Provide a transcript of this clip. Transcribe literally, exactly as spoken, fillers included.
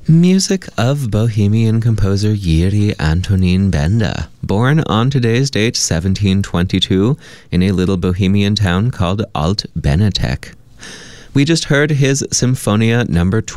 Music of Bohemian composer Jiří Antonín Benda, born on today's date seventeen twenty-two in a little Bohemian town called Alt Benetek. We just heard his Symphonia number